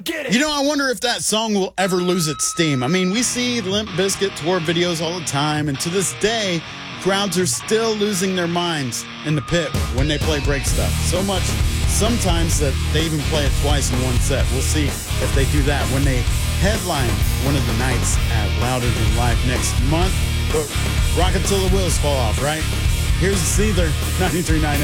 You know, I wonder if that song will ever lose its steam. I mean, we see Limp Bizkit tour videos all the time, and to this day, crowds are still losing their minds in the pit when they play Break Stuff. So much, sometimes, that they even play it twice in one set. We'll see if they do that when they headline one of the nights at Louder Than Life next month. But rock until the wheels fall off, right? Here's the Seether, 93.9